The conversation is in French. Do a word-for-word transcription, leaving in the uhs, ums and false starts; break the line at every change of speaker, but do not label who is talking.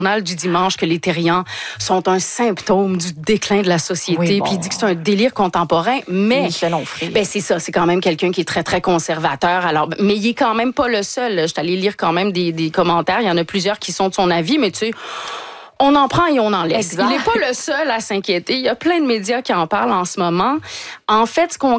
journal du dimanche que les terriens sont un symptôme du déclin de la société,
Oui, bon.
puis il dit que c'est un délire contemporain, mais
Michel Onfray.
ben c'est ça, c'est quand même quelqu'un qui est très très conservateur. Alors, mais il est quand même pas le seul. Je suis allée lire quand même des, des commentaires. Il y en a plusieurs qui sont de son avis, mais tu sais. On en prend et on en laisse.
Exact.
Il n'est pas le seul à s'inquiéter. Il y a plein de médias qui en parlent en ce moment. En fait, ce qu'on